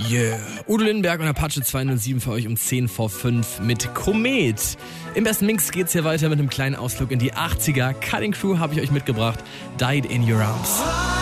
Yeah. Udo Lindenberg und Apache 207 für euch um 10 vor 5 mit Komet. Im besten Mix geht's hier weiter mit einem kleinen Ausflug in die 80er. Cutting Crew habe ich euch mitgebracht. Died in Your Arms.